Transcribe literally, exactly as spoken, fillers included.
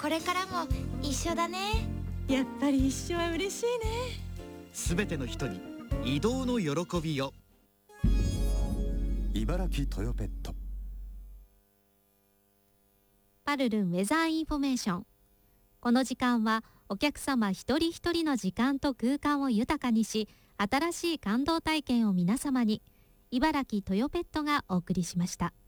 これからも一緒だね。 やっぱり一緒は嬉しいね。 すべての人に移動の喜びを。 茨城トヨペット。 パルルンウェザーインフォメーション。この時間はお客様一人一人の時間と空間を豊かにし、新しい感動体験を皆様に、茨城トヨペットがお送りしました。